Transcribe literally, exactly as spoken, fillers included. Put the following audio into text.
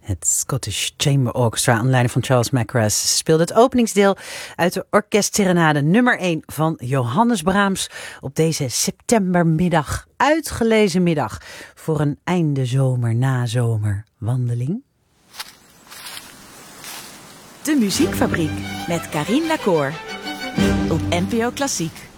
Het Scottish Chamber Orchestra onder leiding van Charles Mackerras speelde het openingsdeel uit de orkestserenade nummer één van Johannes Brahms op deze septembermiddag, uitgelezen middag voor een einde zomer na zomer wandeling. De Muziekfabriek met Carien Lacour op N P O Klassiek.